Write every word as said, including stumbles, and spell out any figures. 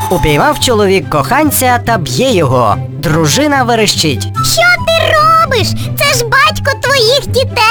Упіймав чоловік коханця та б'є його. Дружина верещить. Що ти робиш? Це ж батько твоїх дітей.